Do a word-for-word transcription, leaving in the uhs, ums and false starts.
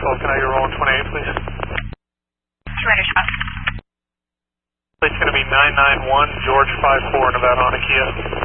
Nashville. Can I get roll twenty-eight, please? Surrender, Shop. It's going to be nine nine one George five four Nevada on a Kia.